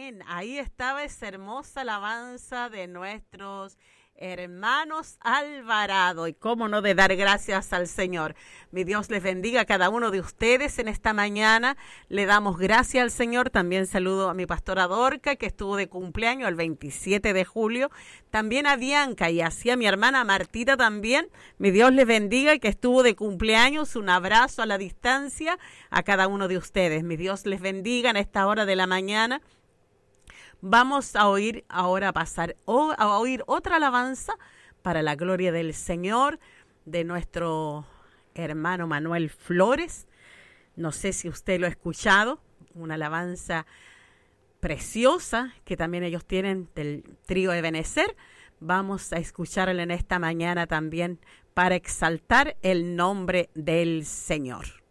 Amén. Ahí estaba esa hermosa alabanza de nuestros hermanos Alvarado. Y cómo no de dar gracias al Señor. Mi Dios les bendiga a cada uno de ustedes en esta mañana. Le damos gracias al Señor. También saludo a mi pastora Dorca, que estuvo de cumpleaños el 27 de julio. También a Bianca y así a mi hermana Martita también. Mi Dios les bendiga, que estuvo de cumpleaños. Un abrazo a la distancia a cada uno de ustedes. Mi Dios les bendiga en esta hora de la mañana. Vamos a oír ahora a oír otra alabanza para la gloria del Señor de nuestro hermano Manuel Flores. No sé si usted lo ha escuchado, una alabanza preciosa que también ellos tienen del trío Ebenezer. Vamos a escucharla en esta mañana también para exaltar el nombre del Señor.